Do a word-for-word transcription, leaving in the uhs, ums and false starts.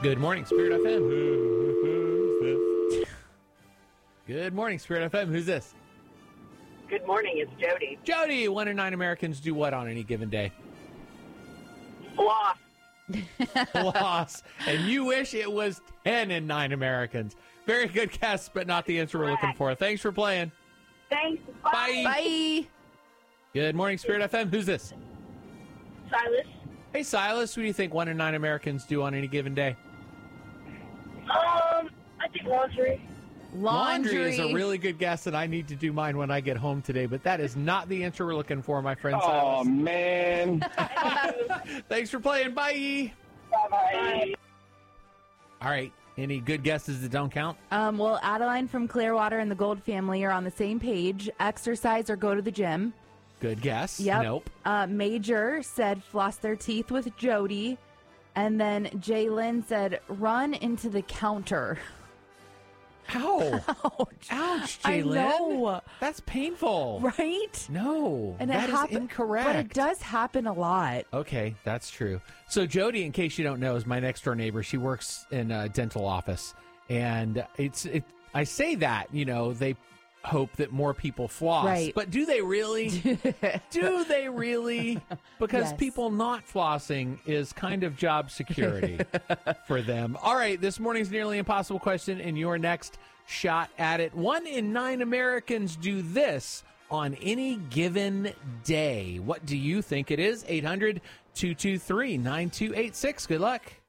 Good morning, Spirit F M. Who, who's this? Good morning, Spirit F M. Who's this? Good morning, it's Jody. Jody, one in nine Americans do what on any given day? Floss. Floss. And you wish it was ten in nine Americans. Very good guess, but not the answer we're looking for. Thanks for playing. Thanks. Bye. Bye. Bye. Good morning, Spirit F M. Who's this? Silas. Hey, Silas, what do you think one in nine Americans do on any given day? Um, I think laundry. Laundry. Laundry is a really good guess, and I need to do mine when I get home today, but that is not the answer we're looking for, my friend Oh, Silas. man. Thanks for playing. Bye. Bye-bye. All right. Any good guesses that don't count? Um, well, Adeline from Clearwater and the Gold family are on the same page. Exercise or go to the gym. Good guess. Yep. Nope. Uh, Major said floss their teeth with Jody. And then Jalen said run into the counter. Ow. Ouch. Ouch, I Jalen. know. That's painful. Right? No. And it that is happen- incorrect. But it does happen a lot. Okay, that's true. So Jody, in case you don't know, is my next door neighbor. She works in a dental office, and it's it. I say that, you know, they hope that more people floss, Right. but do they really? do they really? Because Yes. people not flossing is kind of job security for them. All right, this morning's Nearly Impossible question, and your next shot at it. One in nine Americans do this on any given day. What do you think it is? eight hundred, two two three, nine two eight six. Good luck.